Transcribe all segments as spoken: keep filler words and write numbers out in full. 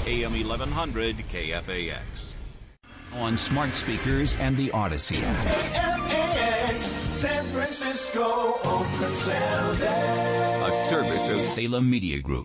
A M eleven hundred K F A X. On smart speakers and the Odyssey app. K F A X, San Francisco, Oakland, San Jose. A service of Salem Media Group.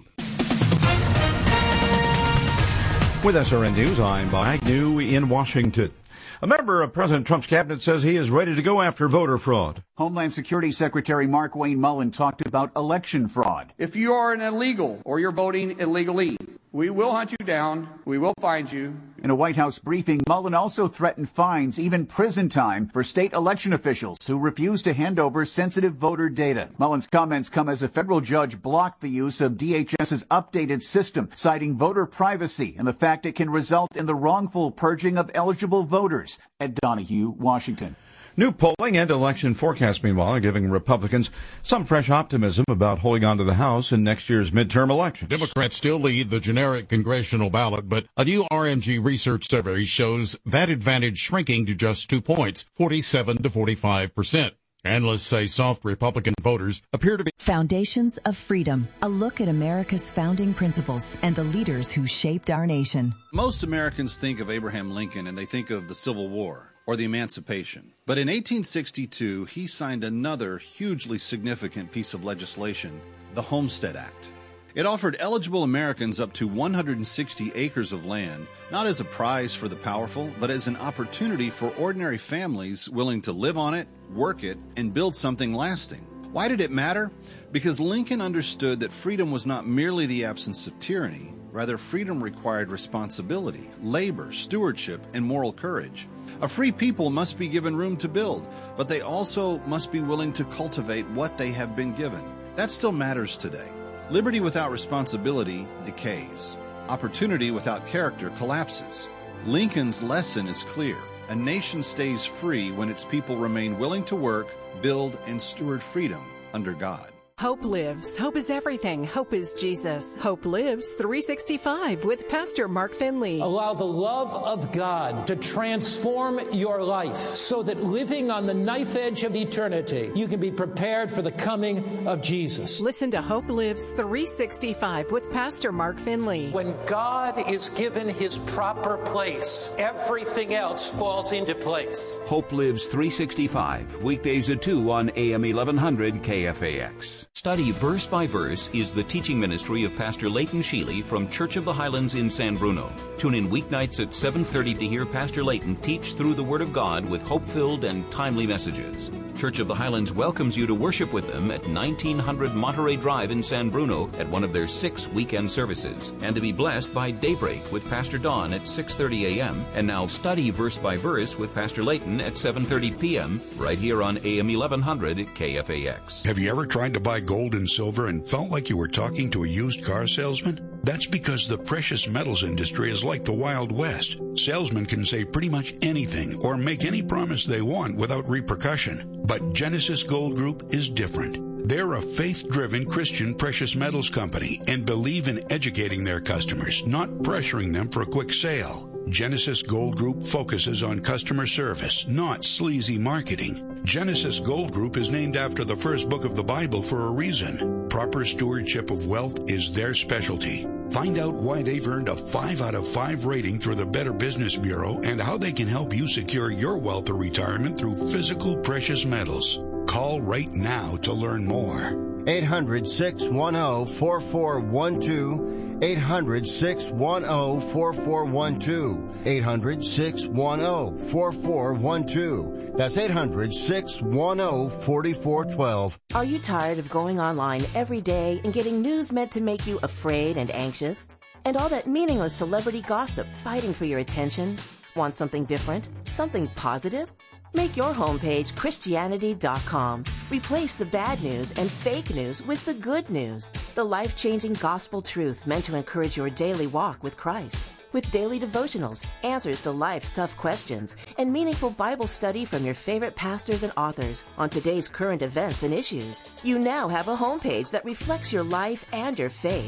With S R N News, I'm Bob Agnew in Washington. A member of President Trump's cabinet says he is ready to go after voter fraud. Homeland Security Secretary Mark Wayne Mullen talked about election fraud. If you are an illegal or you're voting illegally, we will hunt you down. We will find you. In a White House briefing, Mullen also threatened fines, even prison time, for state election officials who refuse to hand over sensitive voter data. Mullen's comments come as a federal judge blocked the use of DHS's updated system, citing voter privacy and the fact it can result in the wrongful purging of eligible voters. Ed Donahue, Washington. New polling and election forecasts, meanwhile, are giving Republicans some fresh optimism about holding on to the House in next year's midterm elections. Democrats still lead the generic congressional ballot, but a new R M G research survey shows that advantage shrinking to just two points, forty-seven to forty-five percent. Analysts say soft Republican voters appear to be... Foundations of Freedom, a look at America's founding principles and the leaders who shaped our nation. Most Americans think of Abraham Lincoln and they think of the Civil War or the Emancipation. But in eighteen sixty-two, he signed another hugely significant piece of legislation, the Homestead Act. It offered eligible Americans up to one hundred sixty acres of land, not as a prize for the powerful, but as an opportunity for ordinary families willing to live on it, work it, and build something lasting. Why did it matter? Because Lincoln understood that freedom was not merely the absence of tyranny. Rather, freedom required responsibility, labor, stewardship, and moral courage. A free people must be given room to build, but they also must be willing to cultivate what they have been given. That still matters today. Liberty without responsibility decays. Opportunity without character collapses. Lincoln's lesson is clear. A nation stays free when its people remain willing to work, build, and steward freedom under God. Hope lives. Hope is everything. Hope is Jesus. Hope lives three sixty-five with Pastor Mark Finley. Allow the love of God to transform your life so that living on the knife edge of eternity, you can be prepared for the coming of Jesus. Listen to Hope Lives three sixty-five with Pastor Mark Finley. When God is given his proper place, everything else falls into place. Hope Lives three sixty-five, weekdays at two on A M eleven hundred K F A X. Study Verse by Verse is the teaching ministry of Pastor Leighton Sheely from Church of the Highlands in San Bruno. Tune in weeknights at seven thirty to hear Pastor Leighton teach through the Word of God with hope-filled and timely messages. Church of the Highlands welcomes you to worship with them at nineteen hundred Monterey Drive in San Bruno at one of their six weekend services, and to be blessed by Daybreak with Pastor Don at six thirty a.m. and now Study Verse by Verse with Pastor Leighton at seven thirty p.m. right here on A M eleven hundred K F A X. Have you ever tried to buy gold and silver and felt like you were talking to a used car salesman? That's because the precious metals industry is like the Wild West. Salesmen can say pretty much anything or make any promise they want without repercussion. But Genesis Gold Group is different. They're a faith-driven Christian precious metals company and believe in educating their customers, not pressuring them for a quick sale. Genesis Gold Group focuses on customer service, not sleazy marketing. Genesis Gold Group is named after the first book of the Bible for a reason. Proper stewardship of wealth is their specialty. Find out why they've earned a five out of five rating through the Better Business Bureau and how they can help you secure your wealth or retirement through physical precious metals. Call right now to learn more. eight hundred, six one zero, four four one two. eight hundred, six one zero, four four one two. eight hundred, six one zero, four four one two. That's eight hundred, six one zero, four four one two. Are you tired of going online every day and getting news meant to make you afraid and anxious? And all that meaningless celebrity gossip fighting for your attention? Want something different? Something positive? Make your homepage Christianity dot com. Replace the bad news and fake news with the good news. The life-changing gospel truth meant to encourage your daily walk with Christ. With daily devotionals, answers to life's tough questions, and meaningful Bible study from your favorite pastors and authors on today's current events and issues. You now have a homepage that reflects your life and your faith.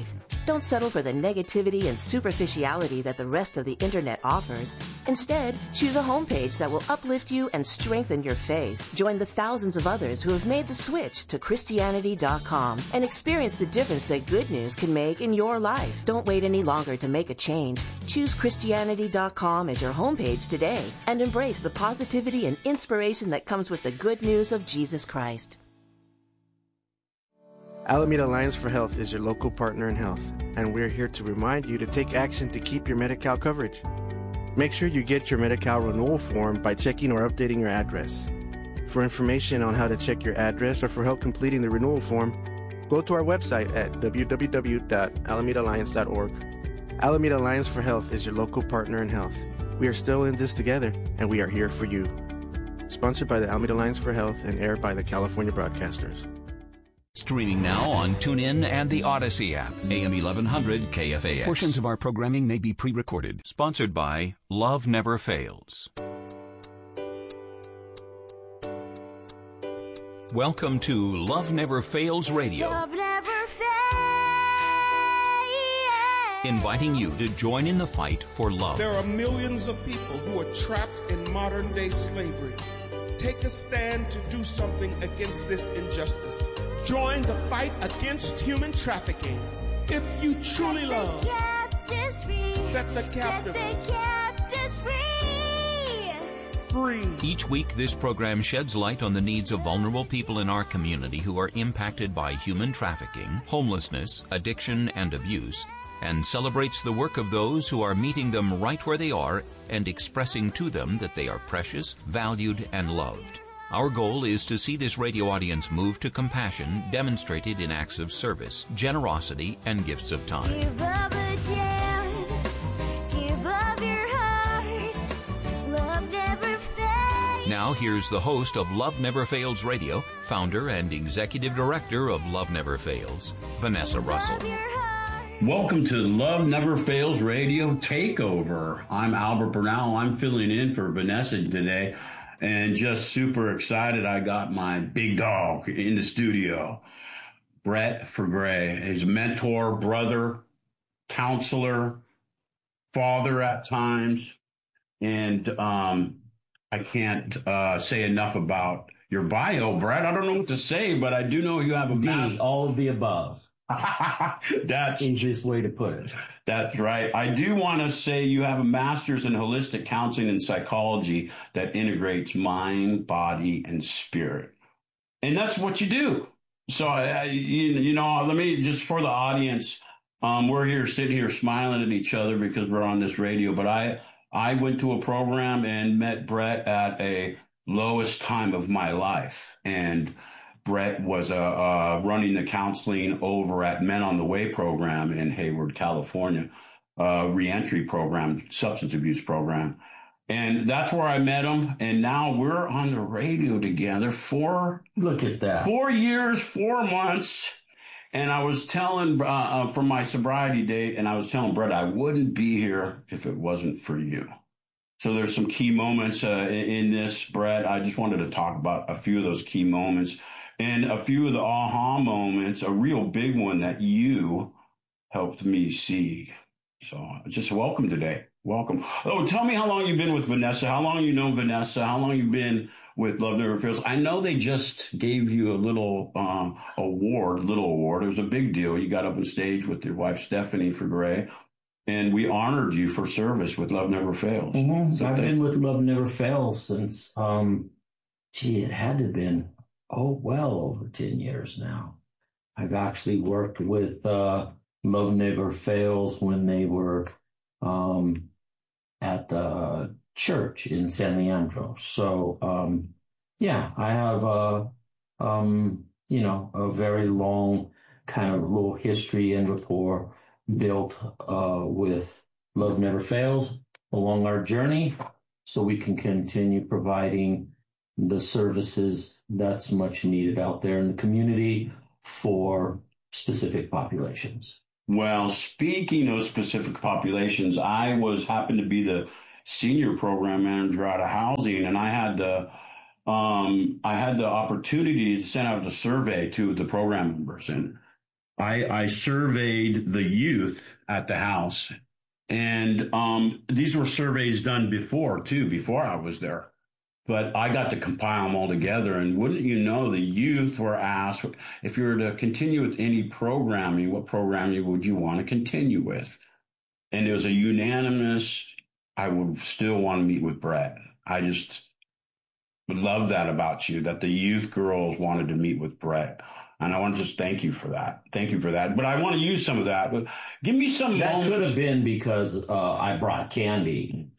Don't settle for the negativity and superficiality that the rest of the internet offers. Instead, choose a homepage that will uplift you and strengthen your faith. Join the thousands of others who have made the switch to Christianity dot com and experience the difference that good news can make in your life. Don't wait any longer to make a change. Choose Christianity dot com as your homepage today and embrace the positivity and inspiration that comes with the good news of Jesus Christ. Alameda Alliance for Health is your local partner in health, and we're here to remind you to take action to keep your Medi-Cal coverage. Make sure you get your Medi-Cal renewal form by checking or updating your address. For information on how to check your address or for help completing the renewal form, go to our website at w w w dot alameda alliance dot org. Alameda Alliance for Health is your local partner in health. We are still in this together, and we are here for you. Sponsored by the Alameda Alliance for Health and aired by the California Broadcasters. Streaming now on TuneIn and the Odyssey app. A M eleven hundred K F A X. Portions of our programming may be pre-recorded. Sponsored by Love Never Fails. Welcome to Love Never Fails Radio. Love never fails. Inviting you to join in the fight for love. There are millions of people who are trapped in modern-day slavery. Take a stand to do something against this injustice. Join the fight against human trafficking. If you truly love, set the captives free. Free. Each week, this program sheds light on the needs of vulnerable people in our community who are impacted by human trafficking, homelessness, addiction, and abuse, and celebrates the work of those who are meeting them right where they are and expressing to them that they are precious, valued, and loved. Our goal is to see this radio audience move to compassion demonstrated in acts of service, generosity, and gifts of time. Give up a chance. Give up your heart. Love never fails. Now here's the host of Love Never Fails Radio, founder and executive director of Love Never Fails, Vanessa Russell. Welcome to Love Never Fails Radio Takeover. I'm Albert Bernal. I'm filling in for Vanessa today and just super excited. I got my big dog in the studio, Brett Fragre. He's a mentor, brother, counselor, father at times. And um, I can't uh, say enough about your bio, Brett. I don't know what to say, but I do know you have a D, all of the above. That's easiest way to put it. That's right. I do want to say you have a master's in holistic counseling and psychology that integrates mind, body, and spirit. And that's what you do. So, uh, you, you know, let me just for the audience, um, we're here sitting here smiling at each other because we're on this radio. But I, I went to a program and met Brett at a lowest time of my life. And Brett was uh, uh, running the counseling over at Men on the Way program in Hayward, California, uh, reentry program, substance abuse program. And that's where I met him. And now we're on the radio together for, look at that, four years, four months. And I was telling, uh, uh, from my sobriety date, and I was telling Brett, I wouldn't be here if it wasn't for you. So there's some key moments uh, in, in this, Brett. I just wanted to talk about a few of those key moments. And a few of the aha moments, a real big one that you helped me see. So just welcome today. Welcome. Oh, tell me how long you've been with Vanessa. How long you know Vanessa? How long you've been with Love Never Fails? I know they just gave you a little um, award, little award. It was a big deal. You got up on stage with your wife, Stephanie Fragre, and we honored you for service with Love Never Fails. Mm-hmm. So I've they- been with Love Never Fails since, um, gee, it had to have been Oh, well over ten years now. I've actually worked with uh, Love Never Fails when they were um, at the church in San Leandro. So, um, yeah, I have, a, um, you know, a very long kind of little history and rapport built uh, with Love Never Fails along our journey so we can continue providing the services that's much needed out there in the community for specific populations. Well, speaking of specific populations, I was happened to be the senior program manager out of housing, and I had the um, I had the opportunity to send out a survey to the program members, and I, I surveyed the youth at the house, and um, these were surveys done before, too, before I was there. But I got to compile them all together, and wouldn't you know, the youth were asked, if you were to continue with any programming, what programming would you want to continue with? And it was a unanimous, I would still want to meet with Brett. I just love that about you, that the youth girls wanted to meet with Brett. And I want to just thank you for that. Thank you for that. But I want to use some of that. But give me some That moments. could have been because uh, I brought candy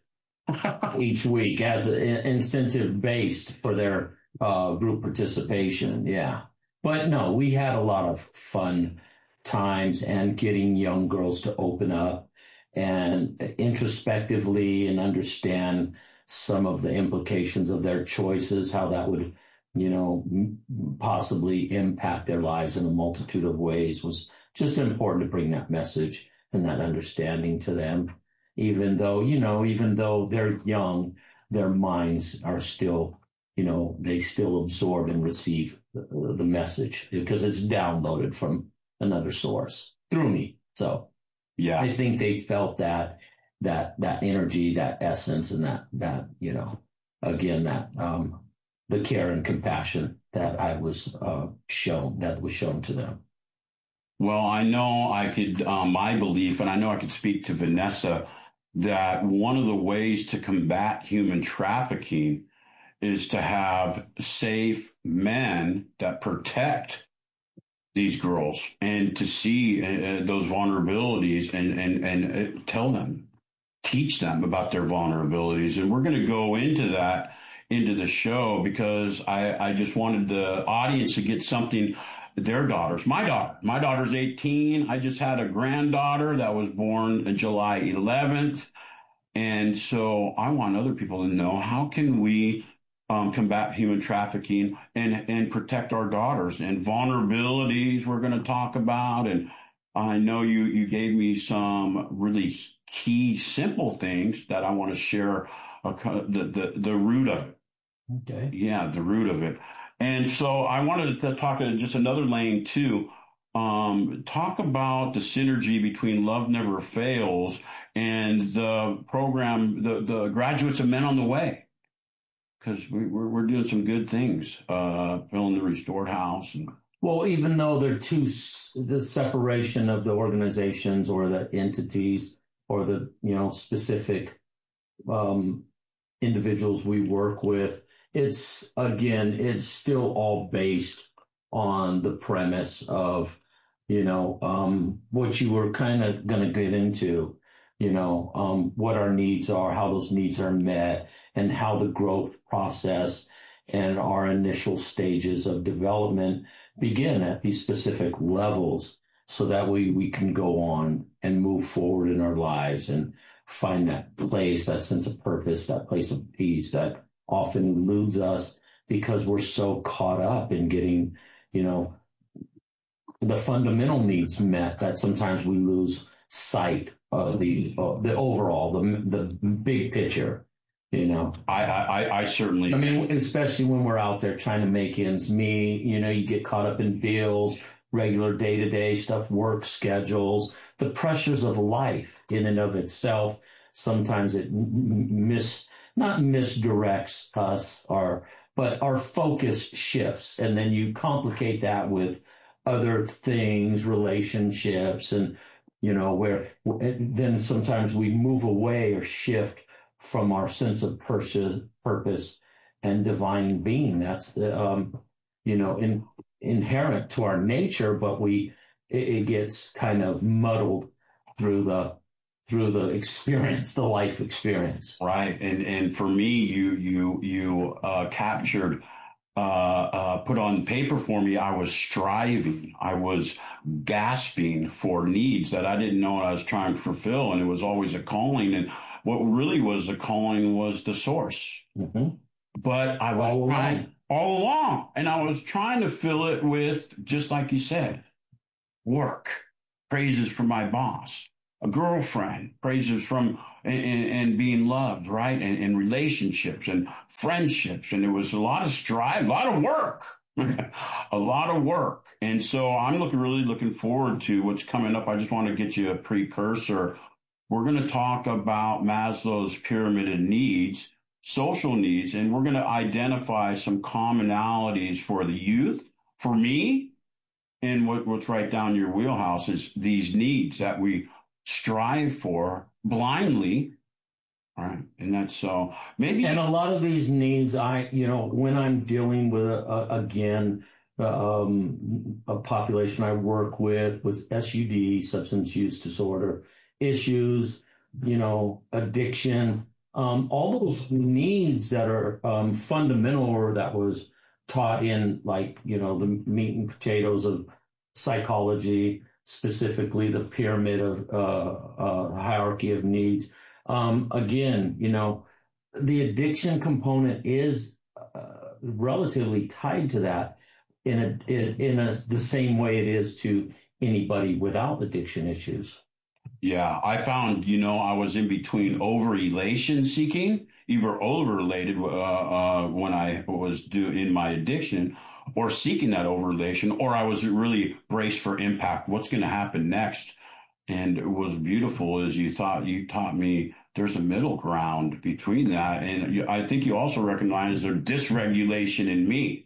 each week as an incentive based for their uh, group participation. Yeah. But no, we had a lot of fun times and getting young girls to open up and introspectively and understand some of the implications of their choices, how that would, you know, possibly impact their lives in a multitude of ways. Was just important to bring that message and that understanding to them, even though, you know, even though they're young, their minds are still, you know, they still absorb and receive the, the message because it's downloaded from another source through me. So yeah, I think they felt that, that, that energy, that essence, and that, that, you know, again, that, um, the care and compassion that I was uh, shown, that was shown to them. Well, I know I could, um, my belief, and I know I could speak to Vanessa, that one of the ways to combat human trafficking is to have safe men that protect these girls and to see uh, those vulnerabilities and, and, and uh, tell them, teach them about their vulnerabilities. And we're going to go into that into the show because I, I just wanted the audience to get something, their daughters, my daughter, my daughter's eighteen. I just had a granddaughter that was born on July eleventh. And so I want other people to know, how can we um, combat human trafficking and, and protect our daughters and vulnerabilities we're going to talk about. And I know you, you gave me some really key, simple things that I want to share, uh, the, the, the root of it. Okay. Yeah, the root of it. And so I wanted to talk in just another lane too. Um, talk about the synergy between Love Never Fails and the program, the, the Graduates of Men on the Way. Because we, we're, we're doing some good things, uh, filling the restored house. And well, even though they're two, the separation of the organizations or the entities or the, you know, specific um, individuals we work with, it's, again, it's still all based on the premise of, you know, um, what you were kind of going to get into, you know, um, what our needs are, how those needs are met, and how the growth process and our initial stages of development begin at these specific levels so that we, we can go on and move forward in our lives and find that place, that sense of purpose, that place of peace that often eludes us because we're so caught up in getting, you know, the fundamental needs met that sometimes we lose sight of the uh, the overall, the the big picture. You know, I, I I certainly. I mean, especially when we're out there trying to make ends meet. You know, you get caught up in bills, regular day to day stuff, work schedules, the pressures of life in and of itself. Sometimes it mis not misdirects us, or but our focus shifts, and then you complicate that with other things, relationships, and you know where then sometimes we move away or shift from our sense of purpose, purpose and divine being. That's um, you know in, inherent to our nature, but we it, it gets kind of muddled through the through the experience, the life experience. Right. And, and for me, you, you, you, uh, captured, uh, uh, put on paper for me. I was striving. I was gasping for needs that I didn't know I was trying to fulfill. And it was always a calling. And what really was a calling was the source. Mm-hmm. But I was all trying along. all along. And I was trying to fill it with, just like you said, work, praises from my boss. A girlfriend, praises from and, and being loved, right? And, and relationships and friendships. And it was a lot of strive, a lot of work, a lot of work. And so I'm looking, really looking forward to what's coming up. I just want to get you a precursor. We're going to talk about Maslow's pyramid of needs, social needs, and we're going to identify some commonalities for the youth, for me, and what, what's right down your wheelhouse is these needs that we strive for blindly. All right. And that's so maybe. And a lot of these needs, I, you know, when I'm dealing with, uh, again, um, a population I work with, with S U D, substance use disorder issues, you know, addiction, um, all those needs that are um, fundamental or that was taught in like, you know, the meat and potatoes of psychology, specifically the pyramid of uh, uh, hierarchy of needs. Um, again, you know, the addiction component is uh, relatively tied to that in a, in, in a, the same way it is to anybody without addiction issues. Yeah, I found, you know, I was in between over elation seeking, either overrelated uh, uh, when I was do in my addiction, or seeking that over elation, or I was really braced for impact. What's going to happen next? And it was beautiful as you thought, you taught me there's a middle ground between that. And you, I think you also recognize there's dysregulation in me.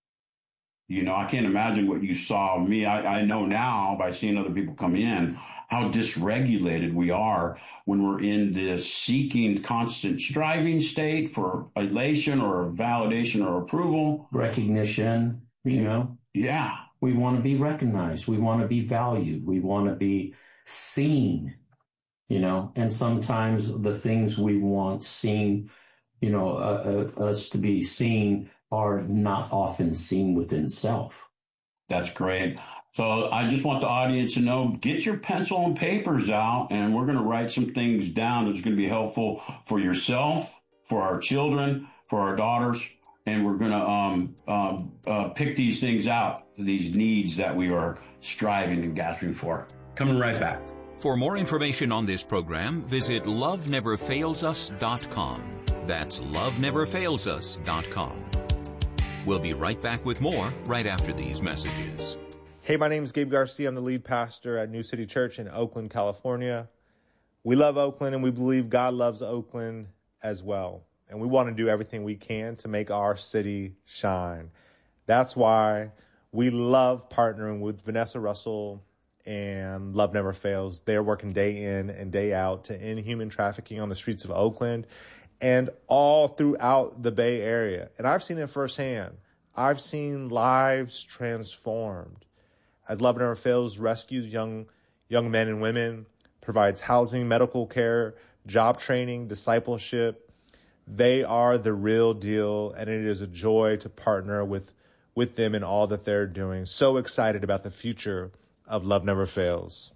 You know, I can't imagine what you saw of me. I, I know now by seeing other people come in, how dysregulated we are when we're in this seeking, constant striving state for elation or validation or approval. Recognition, you know. Yeah. We want to be recognized. We want to be valued. We want to be seen, you know, and sometimes the things we want seen, you know, uh, uh, us to be seen are not often seen within self. That's great. So I just want the audience to know, get your pencil and papers out, and we're going to write some things down that's going to be helpful for yourself, for our children, for our daughters, and we're going to um, uh, uh, pick these things out, these needs that we are striving and gasping for. Coming right back. For more information on this program, visit love never fails us dot com. That's love never fails us dot com. We'll be right back with more right after these messages. Hey, my name is Gabe Garcia. I'm the lead pastor at New City Church in Oakland, California. We love Oakland, and we believe God loves Oakland as well. And we want to do everything we can to make our city shine. That's why we love partnering with Vanessa Russell and Love Never Fails. They're working day in and day out to end human trafficking on the streets of Oakland and all throughout the Bay Area. And I've seen it firsthand. I've seen lives transformed as Love Never Fails rescues young young men and women, provides housing, medical care, job training, discipleship. They are the real deal, and it is a joy to partner with, with them in all that they're doing. So excited about the future of Love Never Fails.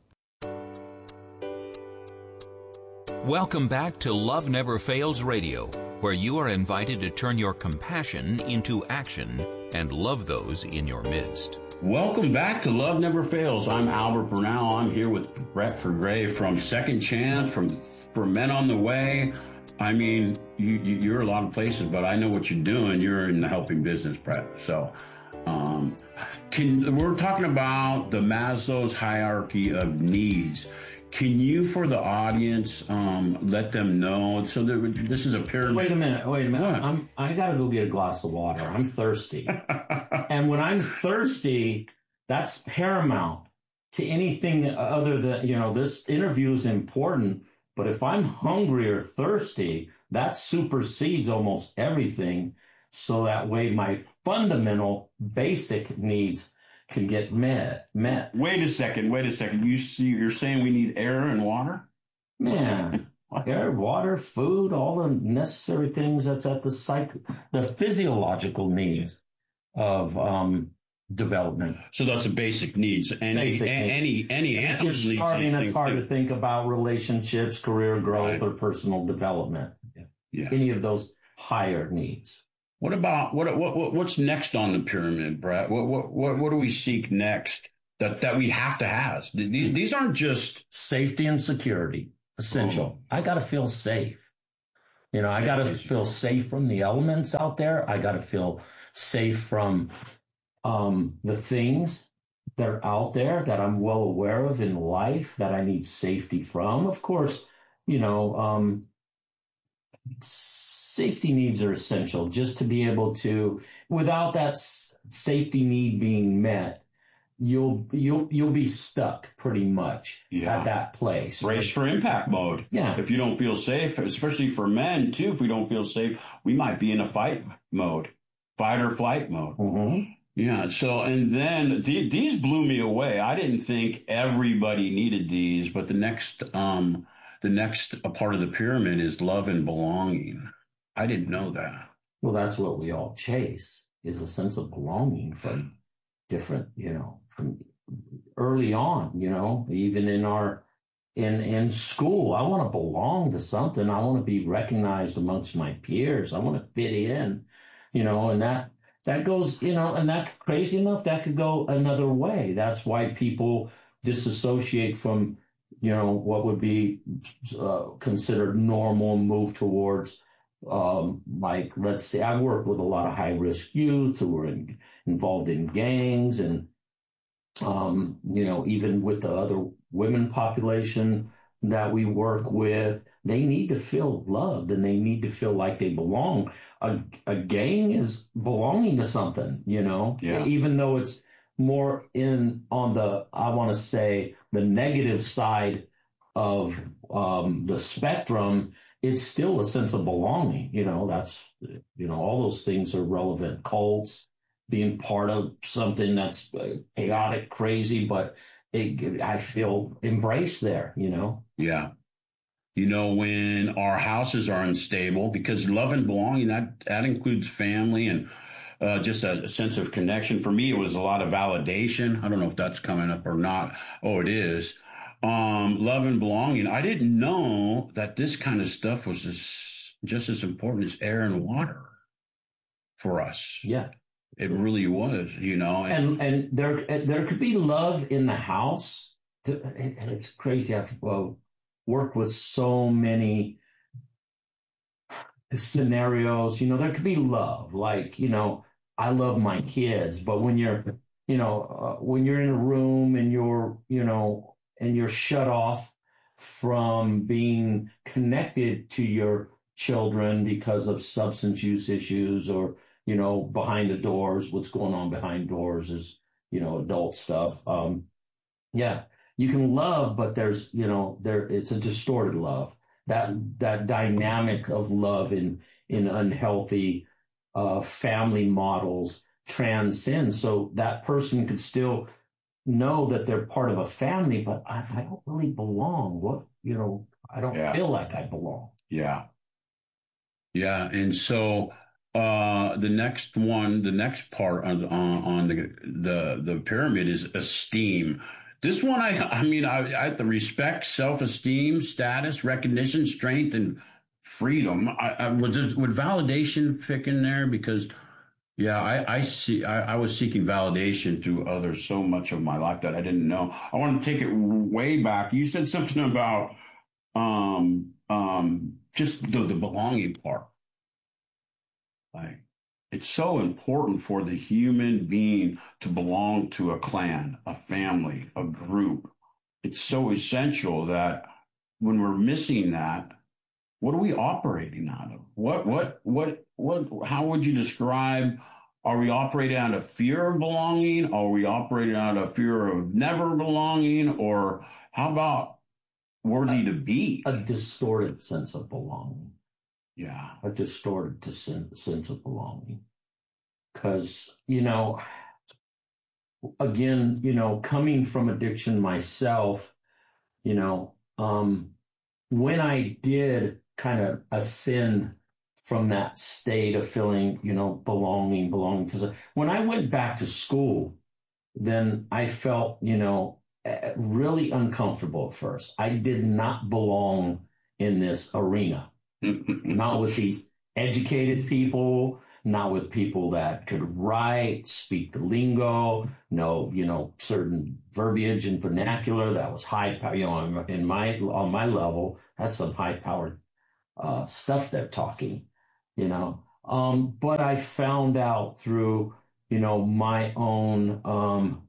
Welcome back to Love Never Fails Radio, where you are invited to turn your compassion into action and love those in your midst. Welcome back to Love Never Fails. I'm Albert Bernal. I'm here with Brett Forgray from Second Chance, from For Men on the Way. I mean, you, you, you're a lot of places, but I know what you're doing. You're in the helping business, Brett. So um, can, we're talking about the Maslow's hierarchy of needs. Can you, for the audience, um, let them know? So there, this is a pyramid. Wait a minute. Wait a minute. I'm, I got to go get a glass of water. I'm thirsty. And when I'm thirsty, that's paramount to anything other than, you know, this interview is important. But if I'm hungry or thirsty, that supersedes almost everything. So that way my fundamental basic needs can get met. met. Wait a second. Wait a second. You see, you're saying we need air and water? Man, air, water, food, all the necessary things that's at the psych, the physiological needs of um, development. So that's a basic needs. Any Basic a, needs. any any If animal you're needs. starting, these it's hard things to think about relationships, career growth, Right. or personal development. Yeah. Any of those higher needs. What about what what what- what's next on the pyramid, Brett? What what what what do we seek next that that we have to have? These, these aren't just safety and security. Essential. Oh. I got to feel safe. You know, I got to feel safe from the elements out there. I got to feel safe from um, the things that are out there that I'm well aware of in life that I need safety from. Of course, you know, um, safety needs are essential just to be able to, without that s- safety need being met, you'll you'll you'll be stuck pretty much Yeah. at that place. Brace for impact mode. Yeah. If you don't feel safe, especially for men too, if we don't feel safe, we might be in a fight mode, fight or flight mode. Mm-hmm. Yeah. So, and then th- these blew me away. I didn't think everybody needed these, but the next, um, the next part of the pyramid is love and belonging. I didn't know that. Well, that's what we all chase, is a sense of belonging from different, you know, from early on, you know, even in our, in, in school, I want to belong to something. I want to be recognized amongst my peers. I want to fit in, you know, and that, that goes, you know, and that crazy enough, that could go another way. That's why people disassociate from, you know, what would be uh, considered normal and move towards, um, like, let's say, I work with a lot of high risk youth who are in, involved in gangs and, um, you know, even with the other women population that we work with, they need to feel loved and they need to feel like they belong. A, a gang is belonging to something, you know, Yeah. even though it's more in on the, I want to say, the negative side of um, the spectrum. It's still a sense of belonging. You know, that's, you know, all those things are relevant. Cults, being part of something that's chaotic, crazy, but it, I feel embraced there, you know? Yeah. You know, when our houses are unstable, because love and belonging, that, that includes family and uh, just a, a sense of connection. For me, it was a lot of validation. I don't know if that's coming up or not. Oh, it is. Um, love and belonging. I didn't know that this kind of stuff was as, just as important as air and water for us. Yeah. It really was, you know. And and there there could be love in the house. It's crazy. I've well, worked with so many scenarios. You know, there could be love. Like, you know, I love my kids, but when you're, you know, uh, when you're in a room and you're, you know, and you're shut off from being connected to your children because of substance use issues or, you know, behind the doors, what's going on behind doors is, you know, adult stuff. Um, yeah, you can love, but there's, you know, there, it's a distorted love. That, that dynamic of love in, in unhealthy, uh, family models transcends. So that person could still know that they're part of a family, but I, I don't really belong. What, you know, I don't Yeah. feel like I belong. Yeah. Yeah. And so, uh, the next one, the next part on, on, on the, the, the pyramid is esteem. This one, I, I mean, I, I the respect, self-esteem, status, recognition, strength, and freedom. I, I was it, would validation pick in there? Because, yeah, I, I see, I, I was seeking validation through others so much of my life that I didn't know. I want to take it way back. You said something about, um, um, just the, the belonging part. Like, it's so important for the human being to belong to a clan, a family, a group. It's so essential that when we're missing that, what are we operating out of? What, what, what, what, how would you describe? Are we operating out of fear of belonging? Are we operating out of fear of never belonging? Or how about worthy to be? A distorted sense of belonging. Yeah. A distorted sen- sense of belonging. Because, you know, again, you know, coming from addiction myself, you know, um, when I did kind of ascend from that state of feeling, you know, belonging, belonging to, when I went back to school, then I felt, you know, really uncomfortable at first. I did not belong in this arena. Not with these educated people, not with people that could write, speak the lingo, know, you know, certain verbiage and vernacular that was high power, you know, in my, on my level, that's some high powered, uh, stuff they're talking, you know. Um, but I found out through you know, my own, um,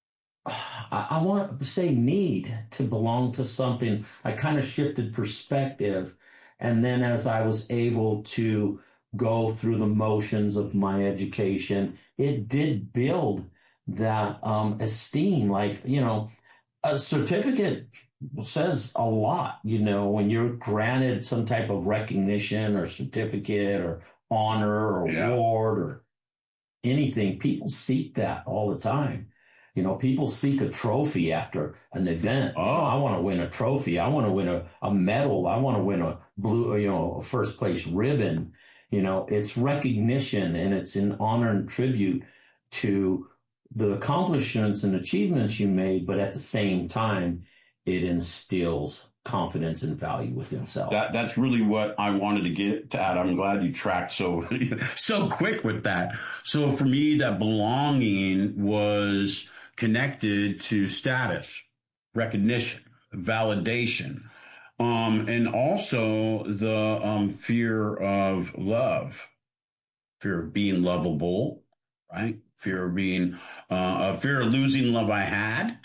I, I want to say need to belong to something. I kind of shifted perspective. And then as I was able to go through the motions of my education, it did build that um, esteem. Like, you know, a certificate says a lot, you know, when you're granted some type of recognition or certificate or honor or Yeah. award or anything, people seek that all the time. You know, people seek a trophy after an event. Oh, I want to win a trophy. I want to win a, a medal. I want to win a blue, you know, a first place ribbon. You know, it's recognition and it's an honor and tribute to the accomplishments and achievements you made, but at the same time, it instills confidence and value within self. That that's really what I wanted to get at. I'm glad you tracked so so quick with that. So for me, that belonging was connected to status, recognition, validation, um, and also the um, fear of love, fear of being lovable, right? Fear of being, uh, a fear of losing love I had.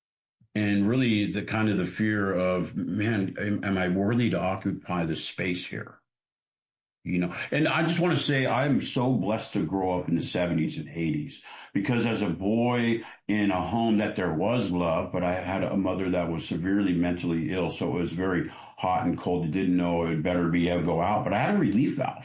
And really the kind of the fear of, man, am, am I worthy to occupy the space here? You know, and I just want to say I'm so blessed to grow up in the seventies and eighties, because as a boy in a home that there was love, but I had a mother that was severely mentally ill. So it was very hot and cold. I didn't know it would better be able to go out, but I had a relief valve.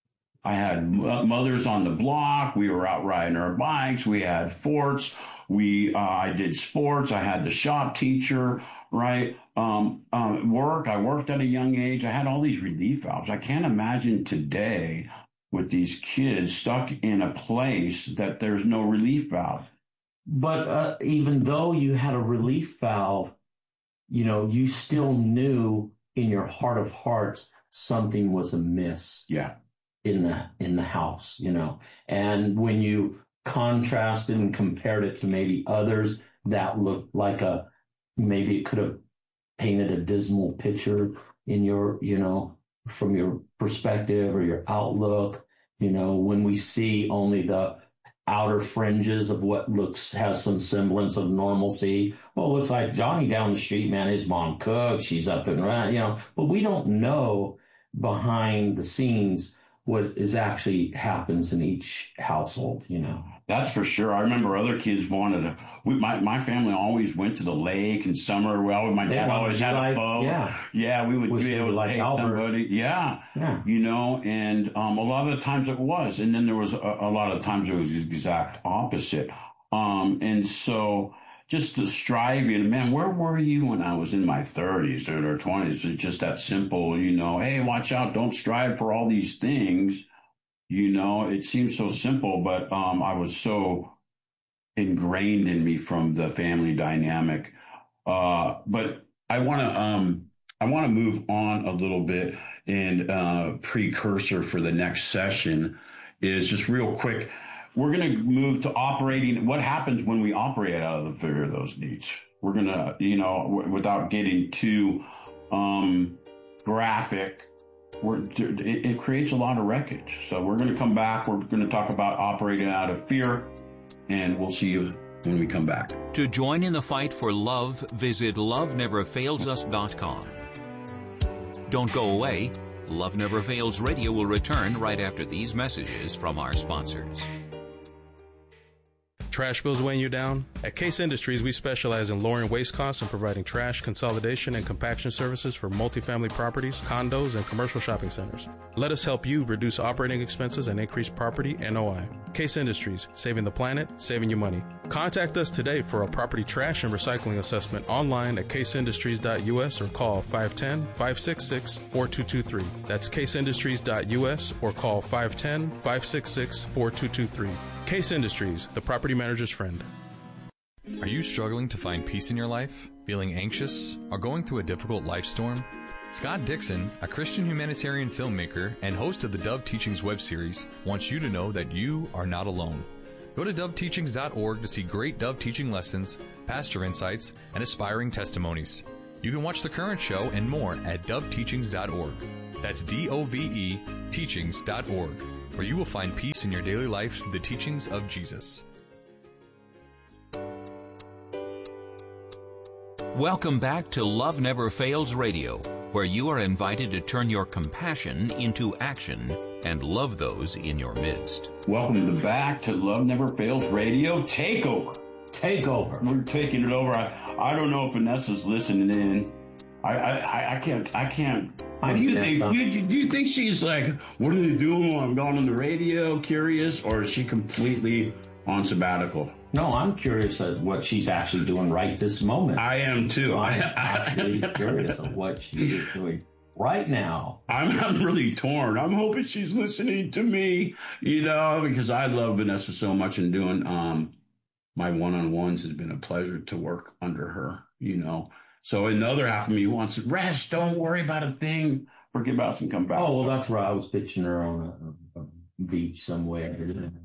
I had mothers on the block. We were out riding our bikes. We had forts. We, uh, I did sports. I had the shop teacher, right? Um, um, work. I worked at a young age. I had all these relief valves. I can't imagine today with these kids stuck in a place that there's no relief valve. But uh, even though you had a relief valve, you know, you still knew in your heart of hearts something was amiss. Yeah. In the in the house, you know, and when you contrasted and compared it to maybe others that looked like a, maybe it could have painted a dismal picture in your, you know, from your perspective or your outlook, you know, when we see only the outer fringes of what looks, has some semblance of normalcy. Well, it looks like Johnny down the street, man, his mom cooks, she's up and around, you know, but we don't know behind the scenes what is actually happens in each household, you know. That's for sure. I remember other kids wanted to, we, my, my family always went to the lake in summer. Well, my dad always had like, a boat. Yeah. Yeah, we would Which be able to like take Albert. somebody. Yeah. Yeah. You know, and um, a lot of the times it was. And then there was a, a lot of times it was the exact opposite. Um, and so just the striving, man, where were you when I was in my thirties or twenties? It's just that simple, you know, hey, watch out, don't strive for all these things. You know, it seems so simple, but um, I was so ingrained in me from the family dynamic. Uh, but I want to um, I want to move on a little bit, and uh, precursor for the next session is just real quick. We're going to move to operating. What happens when we operate out of the fear of those needs? We're going to, you know, w- without getting too um, graphic. We're, it, it creates a lot of wreckage. So we're going to come back. We're going to talk about operating out of fear, and we'll see you when we come back. To join in the fight for love, visit love never fails us dot com. Don't go away. Love Never Fails Radio will return right after these messages from our sponsors. Trash bills weighing you down? At Case Industries, we specialize in lowering waste costs and providing trash consolidation and compaction services for multifamily properties, condos, and commercial shopping centers. Let us help you reduce operating expenses and increase property N O I. Case Industries, saving the planet, saving you money. Contact us today for a property trash and recycling assessment online at case industries dot u s or call five one zero, five six six, four two two three. That's case industries dot u s or call five one zero, five six six, four two two three. Case Industries, the property manager's friend. Are you struggling to find peace in your life, feeling anxious, or going through a difficult life storm? Scott Dixon, a Christian humanitarian filmmaker and host of the Dove Teachings web series, wants you to know that you are not alone. Go to dove teachings dot org to see great Dove teaching lessons, pastor insights, and aspiring testimonies. You can watch the current show and more at dove teachings dot org. That's D O V E teachings dot org. where you will find peace in your daily life through the teachings of Jesus. Welcome back to Love Never Fails Radio, where you are invited to turn your compassion into action and love those in your midst. Welcome back to Love Never Fails Radio Takeover. Takeover. We're taking it over. I, I don't know if Vanessa's listening in. I I, I can't I can't. What do you think? Do you, do you think she's like, what are they doing while I'm gone on the radio? Curious, or is she completely on sabbatical? No, I'm curious at what she's actually doing right this moment. I am too. I'm actually curious of what she is doing right now. I'm, I'm really torn. I'm hoping she's listening to me, you know, because I love Vanessa so much, and doing um my one-on-ones has been a pleasure to work under her, you know. So in the other half of me wants to rest, don't worry about a thing, forget about it and come back. Oh, well, that's where I was pitching her on a, a beach somewhere.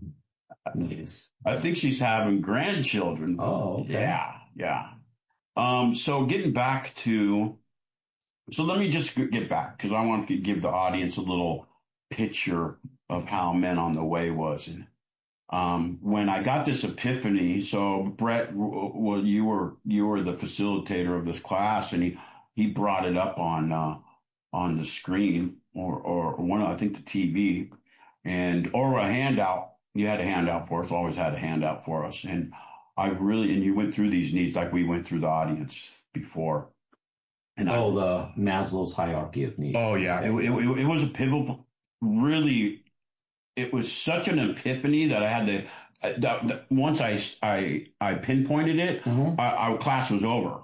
Nice. I think she's having grandchildren. Oh, okay. Yeah, yeah. Um, so getting back to, so let me just get back, because I want to give the audience a little picture of how Men on the Way was. And um, when I got this epiphany, so Brett, well, you were you were the facilitator of this class, and he he brought it up on uh, on the screen or or one, I think the T V, and or a handout. You had a handout for us, always had a handout for us. And I really, and you went through these needs like we went through the audience before. And oh, I, the Maslow's hierarchy of needs. Oh, yeah. It, it, it was a pivotal, really, it was such an epiphany that I had to, uh, that, that once I, I, I pinpointed it, mm-hmm. our class was over.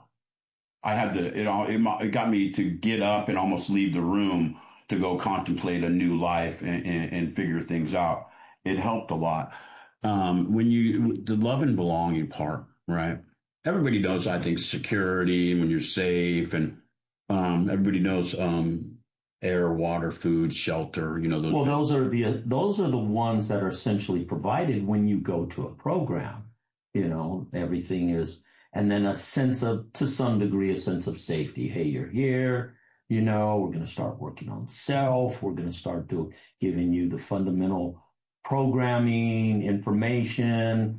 I had to, it, it, it got me to get up and almost leave the room to go contemplate a new life and, and, and figure things out. It helped a lot. Um, when you, the love and belonging part, right? Everybody knows, I think, security, when you're safe, and um, everybody knows um, air, water, food, shelter, you know. Those well, those are the, those are the ones that are essentially provided when you go to a program. You know, everything is, and then a sense of, to some degree, a sense of safety. Hey, you're here. You know, we're going to start working on self. We're going to start to giving you the fundamental programming, information,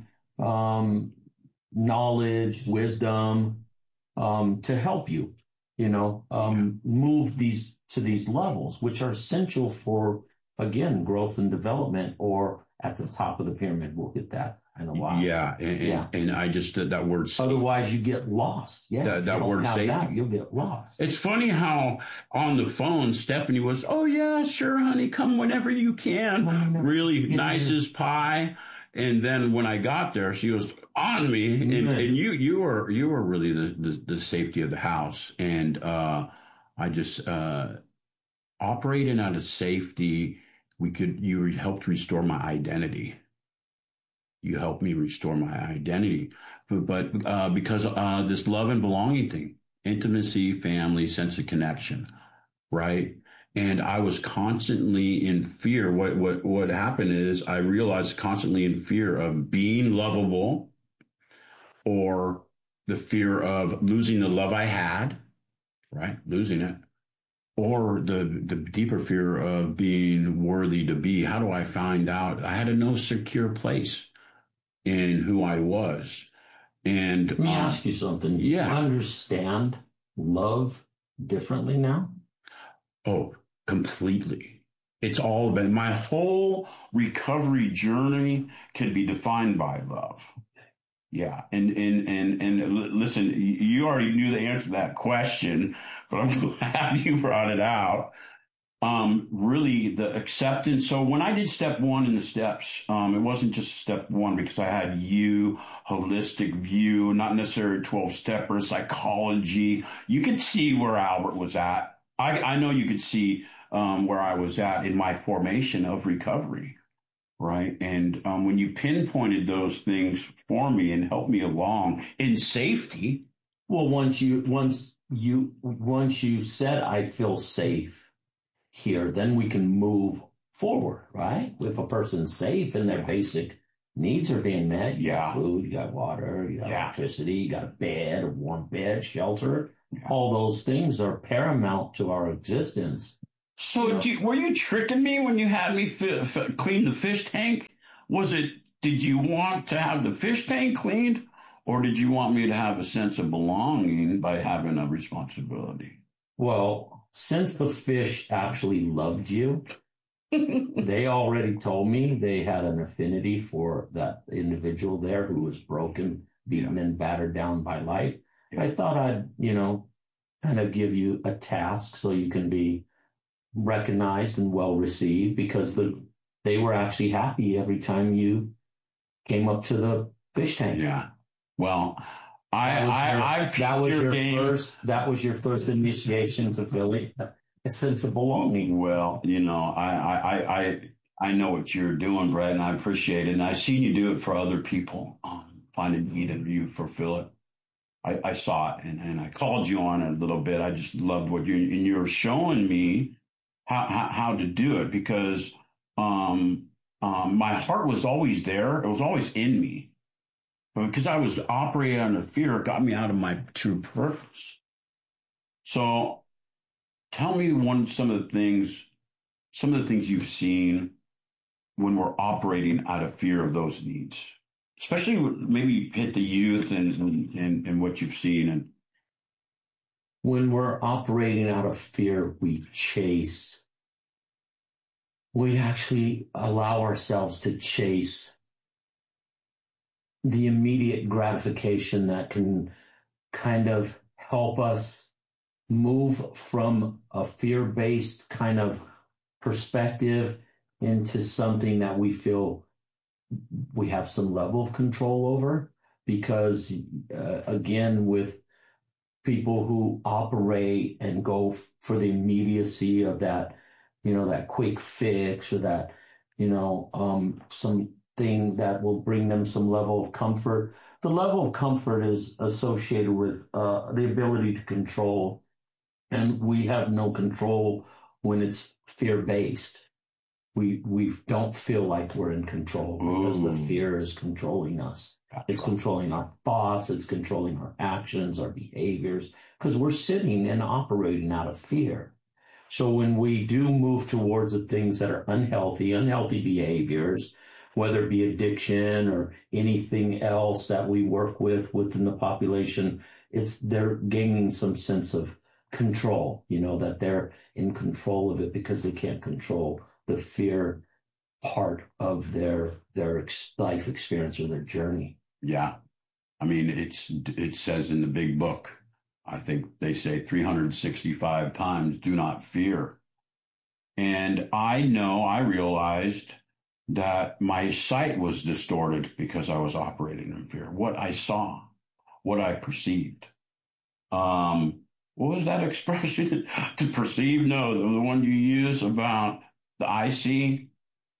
um, knowledge, wisdom, um, to help you, you know, um, move these to these levels, which are essential for, again, growth and development, or at the top of the pyramid. We'll get that in a while. Yeah. And, yeah. and, and I just, uh, that word. Otherwise you get lost. Yeah. That, that word. That, you'll get lost. It's funny how on the phone, Stephanie was, oh yeah, sure, honey, come whenever you can. Whenever. Really nice as pie. And then when I got there, she was on me, and, mm-hmm. and you, you were, you were really the, the, the safety of the house. And, uh, I just, uh, operating out of safety, we could, you helped restore my identity. You helped me restore my identity. But, but uh, because uh, this love and belonging thing, intimacy, family, sense of connection, right? And I was constantly in fear. What, what, what happened is I realized constantly in fear of being lovable, or the fear of losing the love I had, right? Losing it. Or the, the deeper fear of being worthy to be. How do I find out? I had a no secure place in who I was. And let me um, ask you something. Yeah. Do you understand love differently now? Oh, completely. It's all about, my whole recovery journey can be defined by love. Yeah. And, and, and, and listen, you already knew the answer to that question, but I'm glad you brought it out. Um, really the acceptance. So when I did step one in the steps, um, it wasn't just step one because I had you, holistic view, not necessarily twelve stepper, psychology. You could see where Albert was at. I, I know you could see, um, where I was at in my formation of recovery. Right. And, um, when you pinpointed those things for me and helped me along in safety. Well, once you, once you, once you said, I feel safe here, then we can move forward, right? If a person's safe and their basic needs are being met, you yeah. got food, you got water, you got yeah. electricity, you got a bed, a warm bed, shelter. Yeah. All those things are paramount to our existence. So, do you, were you tricking me when you had me fi- fi- clean the fish tank? Was it, did you want to have the fish tank cleaned, or did you want me to have a sense of belonging by having a responsibility? Well, since the fish actually loved you, they already told me they had an affinity for that individual there who was broken, beaten, yeah. and battered down by life. Yeah. I thought I'd, you know, kind of give you a task so you can be recognized and well received, because the they were actually happy every time you came up to the fish tank. Yeah. Well, I, I, your, I've that was your game. first. That was your first initiation to feeling a sense of belonging. Well, you know, I, I, I, I know what you're doing, Brad, and I appreciate it. And I've seen you do it for other people. Um, find a need and you fulfill it. I, I saw it, and, and I called you on it a little bit. I just loved what you and you were showing me how how, how to do it, because um, um, my heart was always there. It was always in me, because I was operating under fear. It got me out of my true purpose. So, tell me one some of the things, some of the things you've seen when we're operating out of fear of those needs. Especially maybe hit the youth and, and, and what you've seen. And when we're operating out of fear, we chase. We actually allow ourselves to chase the immediate gratification that can kind of help us move from a fear-based kind of perspective into something that we feel we have some level of control over, because uh, again, with people who operate and go f- for the immediacy of that, you know, that quick fix, or that, you know, um, something that will bring them some level of comfort. The level of comfort is associated with uh, the ability to control, and we have no control when it's fear-based. We we don't feel like we're in control, because Ooh. the fear is controlling us. It's controlling our thoughts. It's controlling our actions, our behaviors, because we're sitting and operating out of fear. So when we do move towards the things that are unhealthy, unhealthy behaviors, whether it be addiction or anything else that we work with within the population, it's they're gaining some sense of control, you know, that they're in control of it because they can't control the fear part of their their ex- life experience or their journey. Yeah. I mean, it's it says in the big book, I think they say three hundred sixty-five times, do not fear. And I know, I realized that my sight was distorted because I was operating in fear. What I saw, what I perceived. Um, what was that expression? To perceive? No, the one you use about the I see.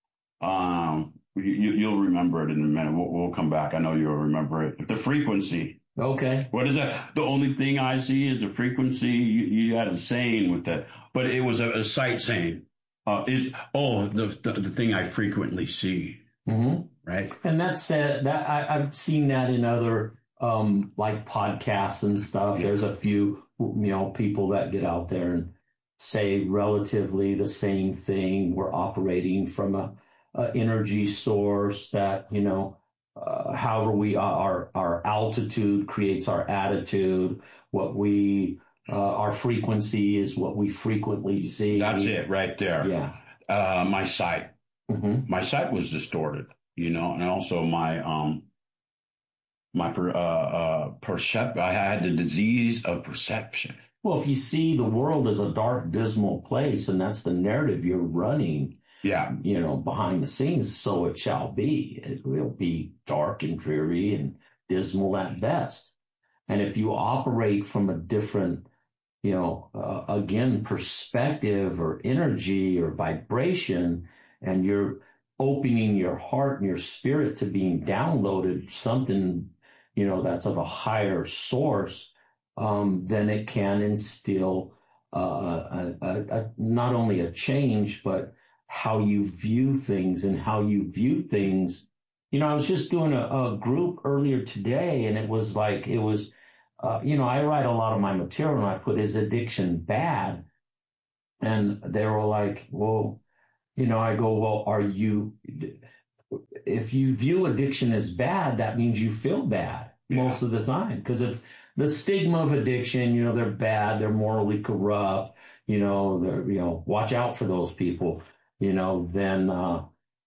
Um, you, you'll remember it in a minute. We'll, we'll come back. I know you'll remember it. The frequency. Okay. What is that? The only thing I see is the frequency. You, you had a saying with that, but it was a, a sight saying. Uh, is oh the, the the thing I frequently see. Mm-hmm. Right. And that's uh, that I, I've seen that in other um, like podcasts and stuff. Yeah. There's a few you know people that get out there and say relatively the same thing. We're operating from a, a energy source that, you know, uh, however we are, our altitude creates our attitude. What we, uh, our frequency is what we frequently see. That's it right there. Yeah. Uh, my sight, mm-hmm. my sight was distorted, you know, and also my, um, my, per, uh, uh, percep, I had the disease of perception. Well, if you see the world as a dark, dismal place, and that's the narrative you're running, yeah, you know, behind the scenes, so it shall be. It will be dark and dreary and dismal at best. And if you operate from a different, you know, uh, again, perspective or energy or vibration, and you're opening your heart and your spirit to being downloaded something, you know, that's of a higher source, Um, then it can instill uh, a, a, a, not only a change, but how you view things and how you view things. You know, I was just doing a, a group earlier today, and it was like, it was, uh, you know, I write a lot of my material and I put, is addiction bad? And they were like, well, you know, I go, well, are you, if you view addiction as bad, that means you feel bad most of the time. Because if the stigma of addiction, you know, they're bad, they're morally corrupt, you know, they're, you know, watch out for those people, you know, then uh,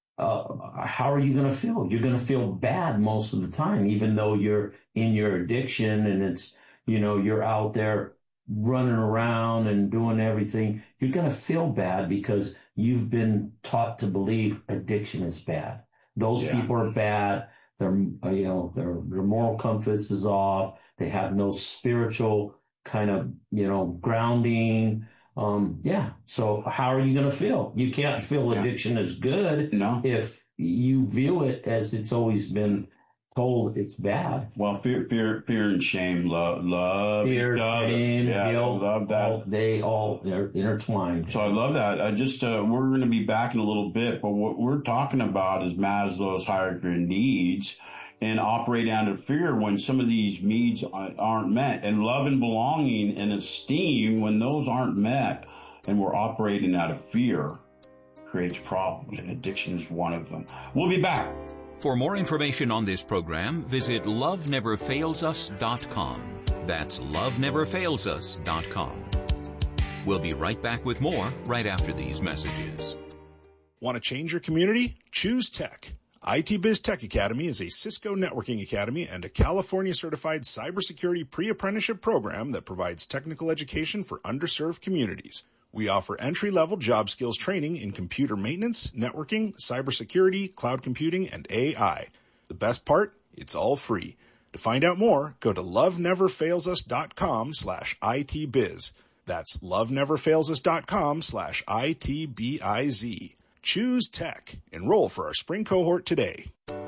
uh, how are you going to feel? You're going to feel bad most of the time, even though you're in your addiction and it's, you know, you're out there running around and doing everything. You're going to feel bad because you've been taught to believe addiction is bad. Those yeah. people are bad. Their, you know, their, their moral compass is off. They have no spiritual kind of, you know, grounding. Um, yeah. So how are you going to feel? You can't feel addiction yeah. as good no. if you view it as it's always been told it's bad. Well, fear, fear, fear and shame, love, love, fear, love, shame, yeah, guilt, love that. All, they all they're intertwined. So I love that. I just uh, we're going to be back in a little bit, but what we're talking about is Maslow's hierarchy of needs and operating out of fear when some of these needs aren't met, and love and belonging and esteem when those aren't met, and we're operating out of fear, creates problems, and addiction is one of them. We'll be back. For more information on this program, visit love never fails us dot com. That's love never fails us dot com. We'll be right back with more right after these messages. Want to change your community? Choose Tech. I T Biz Tech Academy is a Cisco networking academy and a California-certified cybersecurity pre-apprenticeship program that provides technical education for underserved communities. We offer entry-level job skills training in computer maintenance, networking, cybersecurity, cloud computing, and A I. The best part? It's all free. To find out more, go to love never fails us dot com slash I T biz. That's love never fails us dot com slash I T B I Z. Choose Tech. Enroll for our spring cohort today.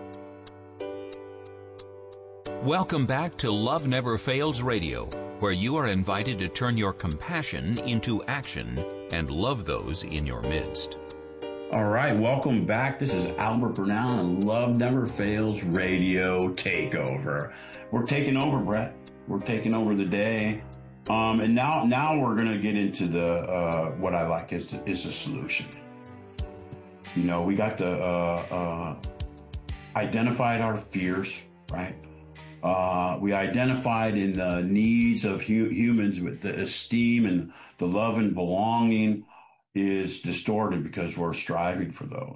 Welcome back to Love Never Fails Radio, where you are invited to turn your compassion into action and love those in your midst. All right, welcome back. This is Albert Bernal and Love Never Fails Radio Takeover. We're taking over, Brett. We're taking over the day. Um, and now now we're going to get into the uh, what I like is, is a solution. You know, we got the uh, uh, identified our fears, right? Uh, we identified in the needs of hu- humans with the esteem and the love and belonging is distorted because we're striving for those.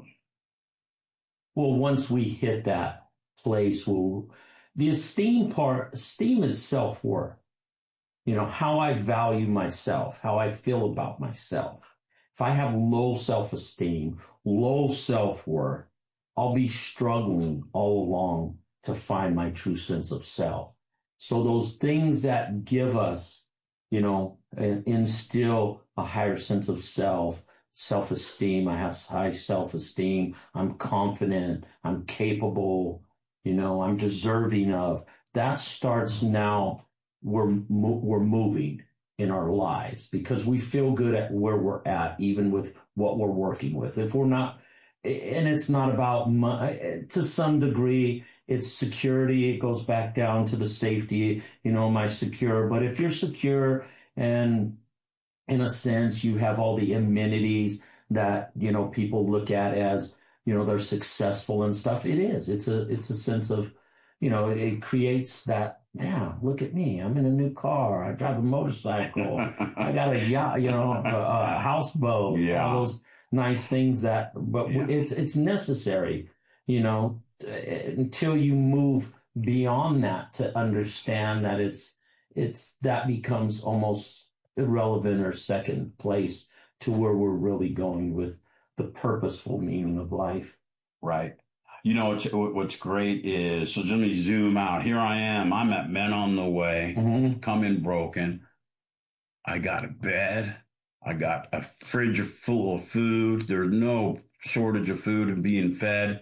Well, once we hit that place, we'll, the esteem part, esteem is self-worth. You know, how I value myself, how I feel about myself. If I have low self-esteem, low self-worth, I'll be struggling all along to find my true sense of self. So those things that give us, you know, instill a higher sense of self, self-esteem. I have high self-esteem. I'm confident. I'm capable. You know, I'm deserving of. That starts now. We're we're moving in our lives because we feel good at where we're at, even with what we're working with. If we're not, and it's not about money, to some degree. It's security. It goes back down to the safety, you know, am I secure? But if you're secure and in a sense, you have all the amenities that, you know, people look at as, you know, they're successful and stuff. It is. It's a, it's a sense of, you know, it creates that, yeah, look at me. I'm in a new car. I drive a motorcycle. I got a yacht, you know, a, a houseboat, yeah. all those nice things that, but yeah. it's, it's necessary, you know, until you move beyond that to understand that it's, it's, that becomes almost irrelevant or second place to where we're really going with the purposeful meaning of life. Right. You know, what's, what's great is, so let me zoom out. Here I am. I'm at Men on the Way, mm-hmm. Coming Broken. I got a bed. I got a fridge full of food. There's no shortage of food and being fed.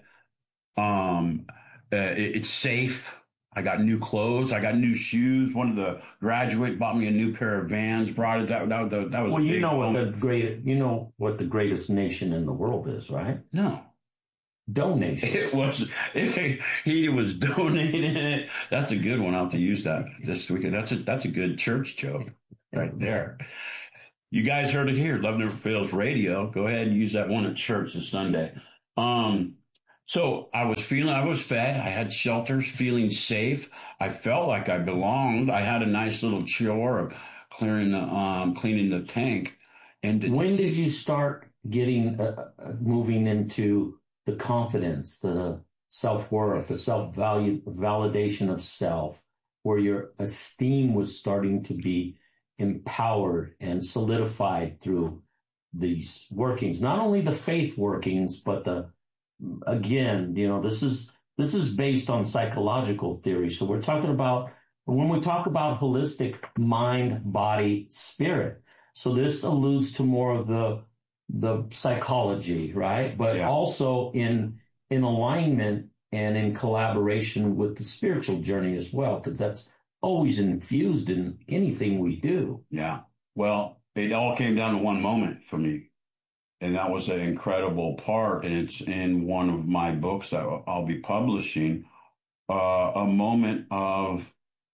Um, uh, it, it's safe. I got new clothes. I got new shoes. One of the graduates bought me a new pair of Vans. Brought it. That, that, that, that was well. A you big know what moment. the great. You know what the greatest nation in the world is, right? No. Donation. It was. It, he was donating it. That's a good one. I'll have to use that this weekend. That's a that's a good church joke right there. You guys heard it here. Love Never Fails Radio. Go ahead and use that one at church this Sunday. Um, so I was feeling, I was fed. I had shelters, feeling safe. I felt like I belonged. I had a nice little chore of clearing the, um, cleaning the tank. And when did you start getting, uh, moving into the confidence, the self-worth, the self-value, validation of self, where your esteem was starting to be empowered and solidified through these workings, not only the faith workings, but the, again, you know, this is, this is based on psychological theory. So we're talking about, when we talk about holistic mind, body, spirit. So this alludes to more of the, the psychology, right? But yeah. also in, in alignment and in collaboration with the spiritual journey as well, because that's always infused in anything we do. Yeah. Well, it all came down to one moment for me. And that was an incredible part. And it's in one of my books that I'll be publishing, uh, a moment of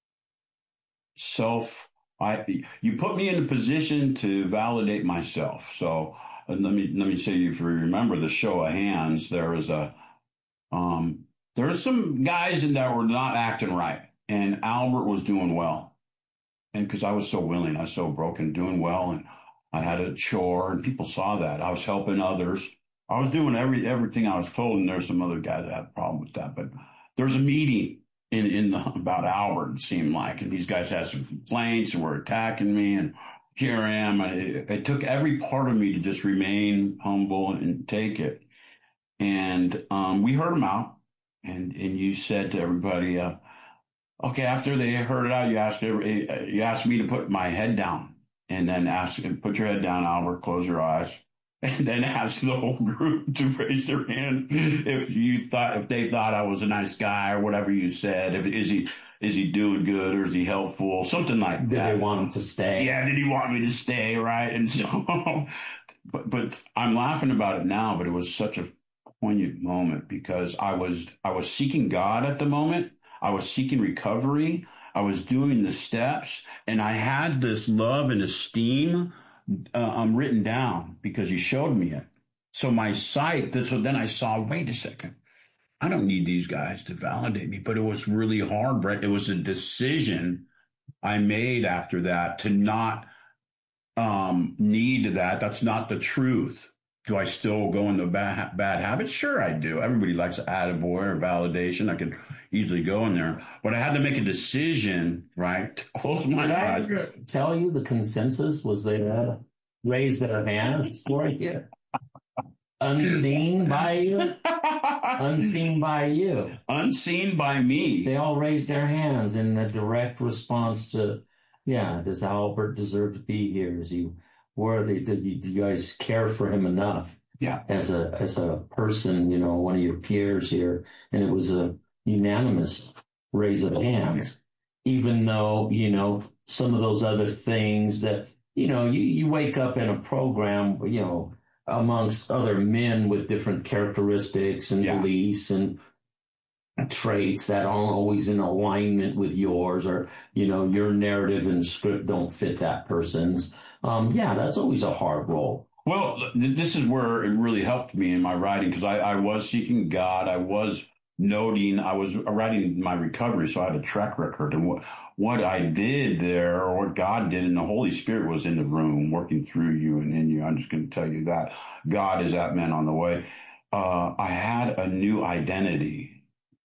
self. I, you put me in a position to validate myself. So uh, let me, let me say, if you remember the show of hands, there was a, um, there were some guys that were not acting right. And Albert was doing well. And because I was so willing, I was so broken, doing well. And I had a chore and people saw that. I was helping others. I was doing every everything I was told. And there's some other guys that had a problem with that. But there was a meeting in, in the, about Albert, it seemed like. And these guys had some complaints and were attacking me. And here I am. It, it took every part of me to just remain humble and take it. And um, we heard them out. And, and you said to everybody, uh, okay, after they heard it out, you asked every, you asked me to put my head down, and then ask, put your head down, Albert, close your eyes, and then ask the whole group to raise their hand if you thought, if they thought I was a nice guy or whatever you said. If is he is he doing good or is he helpful, something like did that. Did they want him to stay? Yeah, did he want me to stay? Right, and so, but but I'm laughing about it now, but it was such a poignant moment because I was I was seeking God at the moment. I was seeking recovery. I was doing the steps, and I had this love and esteem uh, um, written down because you showed me it. So my sight, so then I saw, wait a second, I don't need these guys to validate me, but it was really hard, Brett. It was a decision I made after that to not um, need that. That's not the truth. Do I still go into bad, bad habits? Sure, I do. Everybody likes attaboy or validation. I could easily go in there. But I had to make a decision, right, to close my Did eyes. I tell you the consensus was they uh, raised their hands for you? Unseen by you? Unseen by you. Unseen by me. They all raised their hands in a direct response to, yeah, does Albert deserve to be here? Is he worthy? Did you, do you guys care for him enough? Yeah. As a, as a person, you know, one of your peers here. And it was a unanimous raise of hands, even though, you know, some of those other things that, you know, you, you wake up in a program, you know, amongst other men with different characteristics and yeah. beliefs and traits that aren't always in alignment with yours, or, you know, your narrative and script don't fit that person's. Um, yeah, that's always a hard role. Well, th- this is where it really helped me in my writing, because I, I was seeking God. I was noting, I was writing my recovery, so I had a track record. And what, what I did there, or what God did, and the Holy Spirit was in the room working through you and in you. I'm just going to tell you that. God is that man on the way. Uh, I had a new identity,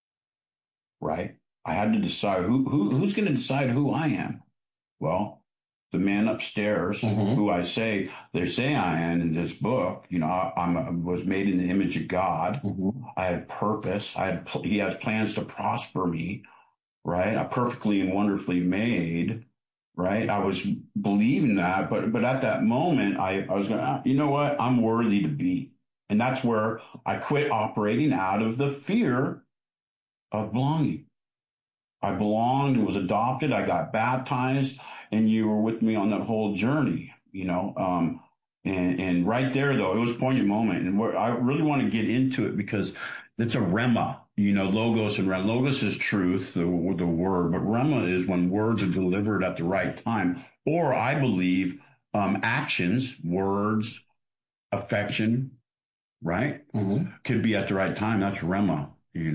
right? I had to decide who, who who's going to decide who I am. Well, the man upstairs, mm-hmm. who I say, they say I am in this book, you know, I I'm, I was made in the image of God. Mm-hmm. I had purpose. I had, he has plans to prosper me, right? I'm perfectly and wonderfully made, right? I was believing that, but, but at that moment, I, I was going, you know what? I'm worthy to be. And that's where I quit operating out of the fear of belonging. I belonged, was adopted, I got baptized, and you were with me on that whole journey, you know. Um, and, and right there, though, it was a poignant moment. And I really want to get into it because it's a rhema, you know, logos and rhema. Logos is truth, the, the word, but rhema is when words are delivered at the right time. Or I believe um, actions, words, affection, right? Mm-hmm. Could be at the right time. That's rema.